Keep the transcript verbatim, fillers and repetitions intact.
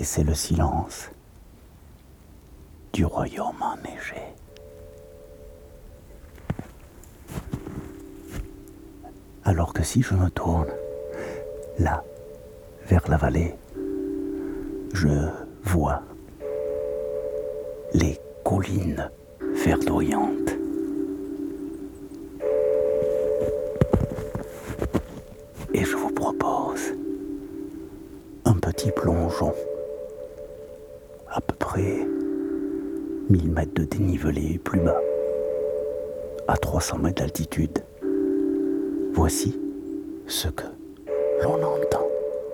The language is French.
c'est le silence du royaume enneigé. Alors que si je me tourne, là, vers la vallée, je vois les collines verdoyantes. Et je vous propose un petit plongeon, à peu près mille mètres de dénivelé plus bas, à trois cents mètres d'altitude. Voici ce que l'on entend.